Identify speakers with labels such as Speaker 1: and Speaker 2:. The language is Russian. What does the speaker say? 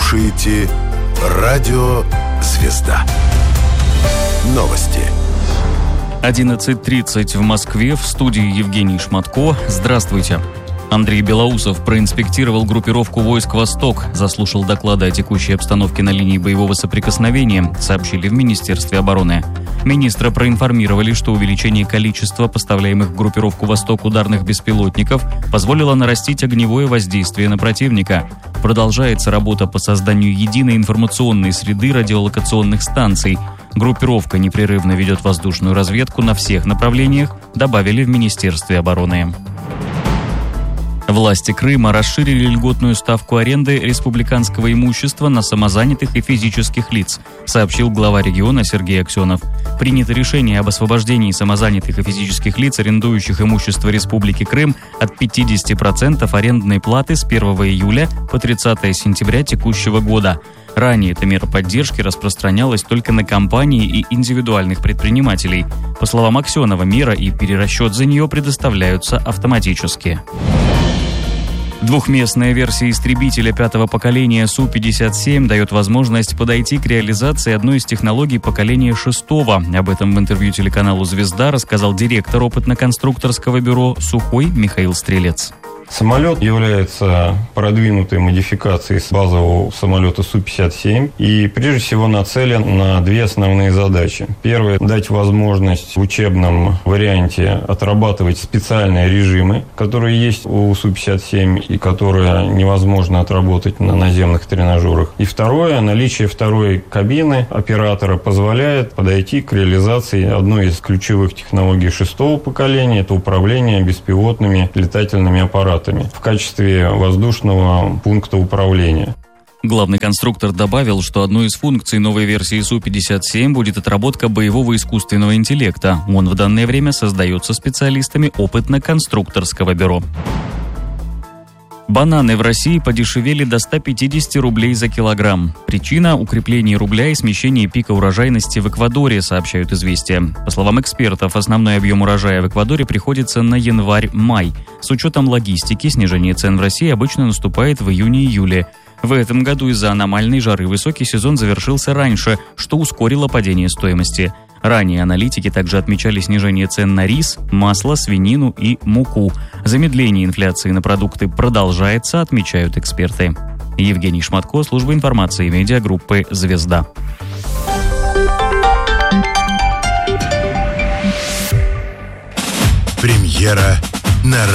Speaker 1: слушаете радио «Звезда». Новости.
Speaker 2: 11:30 в Москве. В студии Евгений Шматко. Здравствуйте. Андрей Белоусов проинспектировал группировку войск «Восток», заслушал доклады о текущей обстановке на линии боевого соприкосновения, сообщили в Министерстве обороны. Министра проинформировали, что увеличение количества поставляемых в группировку «Восток» ударных беспилотников позволило нарастить огневое воздействие на противника. Продолжается работа по созданию единой информационной среды радиолокационных станций. Группировка непрерывно ведет воздушную разведку на всех направлениях, добавили в Министерстве обороны. Власти Крыма расширили льготную ставку аренды республиканского имущества на самозанятых и физических лиц, сообщил глава региона Сергей Аксенов. Принято решение об освобождении самозанятых и физических лиц, арендующих имущество Республики Крым, от 50% арендной платы с 1 июля по 30 сентября текущего года. Ранее эта мера поддержки распространялась только на компании и индивидуальных предпринимателей. По словам Аксенова, мера и перерасчет за нее предоставляются автоматически. Двухместная версия истребителя 5-го поколения Су-57 дает возможность подойти к реализации одной из технологий поколения 6-го. Об этом в интервью телеканалу «Звезда» рассказал директор опытно-конструкторского бюро «Сухой» Михаил Стрелец.
Speaker 3: Самолет является продвинутой модификацией с базового самолета Су-57 и прежде всего нацелен на две основные задачи. Первое – дать возможность в учебном варианте отрабатывать специальные режимы, которые есть у Су-57 и которые невозможно отработать на наземных тренажерах. И второе – наличие второй кабины оператора позволяет подойти к реализации одной из ключевых технологий 6-го поколения – это управление беспилотными летательными аппаратами в качестве воздушного пункта управления.
Speaker 2: Главный конструктор добавил, что одной из функций новой версии Су-57 будет отработка боевого искусственного интеллекта. Он в данное время создается специалистами опытно-конструкторского бюро. Бананы в России подешевели до 150 рублей за килограмм. Причина – укрепление рубля и смещение пика урожайности в Эквадоре, сообщают «Известия». По словам экспертов, основной объем урожая в Эквадоре приходится на январь-май. С учетом логистики, снижение цен в России обычно наступает в июне-июле. В этом году из-за аномальной жары высокий сезон завершился раньше, что ускорило падение стоимости. Ранее аналитики также отмечали снижение цен на рис, масло, свинину и муку. Замедление инфляции на продукты продолжается, отмечают эксперты. Евгений Шматко, служба информации медиагруппы «Звезда».
Speaker 1: Премьера на